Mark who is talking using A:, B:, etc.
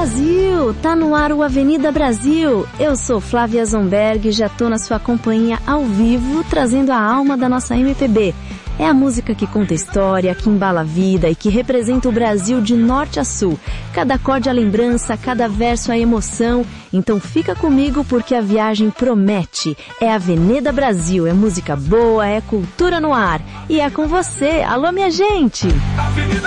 A: Brasil! Tá no ar o Avenida Brasil. Eu sou Flávia Zomberg e já tô na sua companhia ao vivo, trazendo a alma da nossa MPB. É a música que conta história, que embala a vida e que representa o Brasil de norte a sul. Cada acorde a lembrança, cada verso a emoção. Então fica comigo porque a viagem promete. É Avenida Brasil, é música boa, é cultura no ar. E é com você. Alô, minha gente!